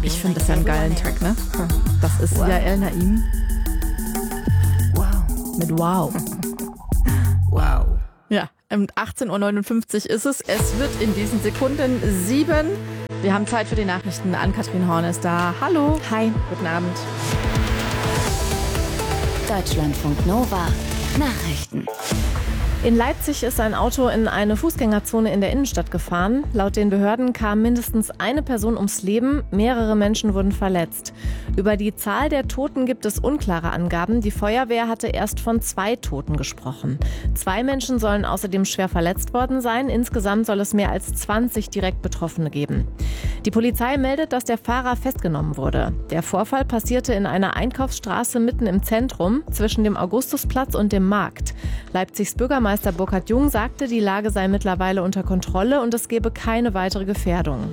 Ich finde das ja einen geilen Track, ne? Das ist Yael Naim. Wow. Mit Wow. Wow. Ja, um 18.59 Uhr ist es. Es wird in diesen Sekunden 7. Wir haben Zeit für die Nachrichten. Ann-Kathrin Horn ist da. Hallo. Hi. Guten Abend. Deutschlandfunk Nova. Nachrichten. In Leipzig ist ein Auto in eine Fußgängerzone in der Innenstadt gefahren. Laut den Behörden kam mindestens eine Person ums Leben, mehrere Menschen wurden verletzt. Über die Zahl der Toten gibt es unklare Angaben. Die Feuerwehr hatte erst von 2 Toten gesprochen. 2 Menschen sollen außerdem schwer verletzt worden sein. Insgesamt soll es mehr als 20 direkt Betroffene geben. Die Polizei meldet, dass der Fahrer festgenommen wurde. Der Vorfall passierte in einer Einkaufsstraße mitten im Zentrum zwischen dem Augustusplatz und dem Markt. Leipzigs Bürgermeister Burkhard Jung sagte, die Lage sei mittlerweile unter Kontrolle und es gebe keine weitere Gefährdung.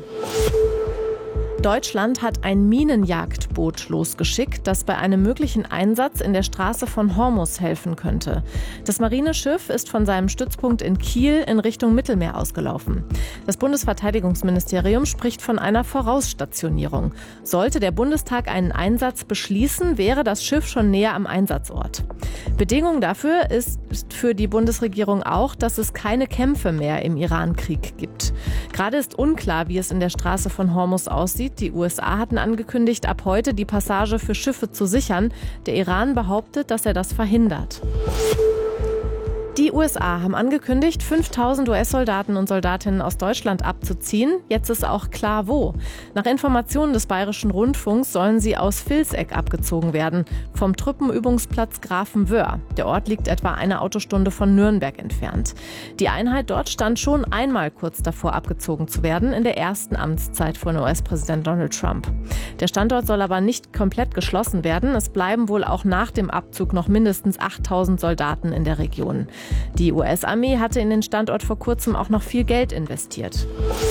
Deutschland hat ein Minenjagdboot losgeschickt, das bei einem möglichen Einsatz in der Straße von Hormuz helfen könnte. Das Marineschiff ist von seinem Stützpunkt in Kiel in Richtung Mittelmeer ausgelaufen. Das Bundesverteidigungsministerium spricht von einer Vorausstationierung. Sollte der Bundestag einen Einsatz beschließen, wäre das Schiff schon näher am Einsatzort. Bedingung dafür ist für die Bundesregierung auch, dass es keine Kämpfe mehr im Iran-Krieg gibt. Gerade ist unklar, wie es in der Straße von Hormuz aussieht. Die USA hatten angekündigt, ab heute die Passage für Schiffe zu sichern. Der Iran behauptet, dass er das verhindert. Die USA haben angekündigt, 5.000 US-Soldaten und Soldatinnen aus Deutschland abzuziehen. Jetzt ist auch klar, wo. Nach Informationen des Bayerischen Rundfunks sollen sie aus Vilseck abgezogen werden, vom Truppenübungsplatz Grafenwöhr. Der Ort liegt etwa eine Autostunde von Nürnberg entfernt. Die Einheit dort stand schon einmal kurz davor, abgezogen zu werden, in der ersten Amtszeit von US-Präsident Donald Trump. Der Standort soll aber nicht komplett geschlossen werden. Es bleiben wohl auch nach dem Abzug noch mindestens 8.000 Soldaten in der Region. Die US-Armee hatte in den Standort vor kurzem auch noch viel Geld investiert.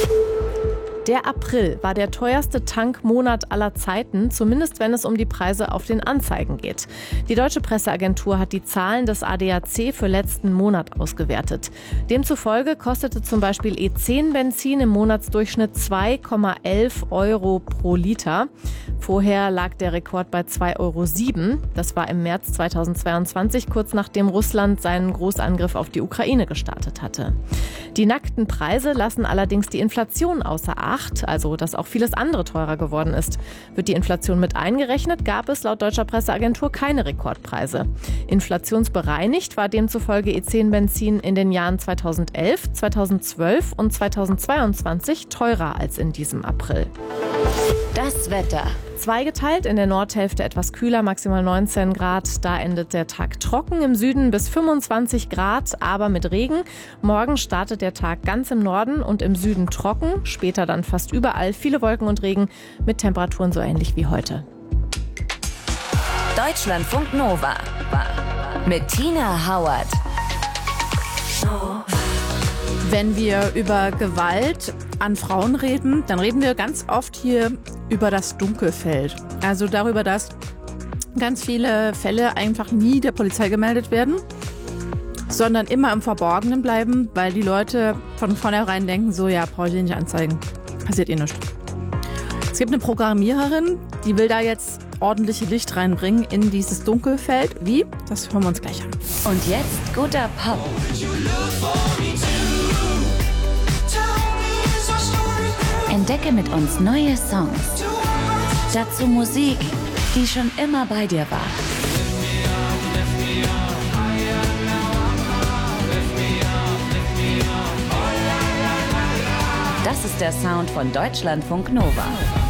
Der April war der teuerste Tankmonat aller Zeiten, zumindest wenn es um die Preise auf den Anzeigen geht. Die Deutsche Presseagentur hat die Zahlen des ADAC für letzten Monat ausgewertet. Demzufolge kostete zum Beispiel E10-Benzin im Monatsdurchschnitt 2,11 Euro pro Liter. Vorher lag der Rekord bei 2,07 Euro. Das war im März 2022, kurz nachdem Russland seinen Großangriff auf die Ukraine gestartet hatte. Die nackten Preise lassen allerdings die Inflation außer Acht, also dass auch vieles andere teurer geworden ist. Wird die Inflation mit eingerechnet, gab es laut Deutscher Presseagentur keine Rekordpreise. Inflationsbereinigt war demzufolge E10-Benzin in den Jahren 2011, 2012 und 2022 teurer als in diesem April. Das Wetter. Zweigeteilt, in der Nordhälfte etwas kühler, maximal 19 Grad. Da endet der Tag trocken, im Süden bis 25 Grad, aber mit Regen. Morgen startet der Tag ganz im Norden und im Süden trocken, später dann fast überall viele Wolken und Regen mit Temperaturen so ähnlich wie heute. Deutschlandfunk Nova mit Tina Hauert. Wenn wir über Gewalt an Frauen reden, dann reden wir ganz oft hier über das Dunkelfeld. Also darüber, dass ganz viele Fälle einfach nie der Polizei gemeldet werden, sondern immer im Verborgenen bleiben, weil die Leute von vornherein denken, so ja, brauche ich nicht anzeigen, passiert eh nichts. Es gibt eine Programmiererin, die will da jetzt ordentliche Licht reinbringen in dieses Dunkelfeld. Wie? Das hören wir uns gleich an. Und jetzt guter Pop. Entdecke mit uns neue Songs. Dazu Musik, die schon immer bei dir war. Das ist der Sound von Deutschlandfunk Nova.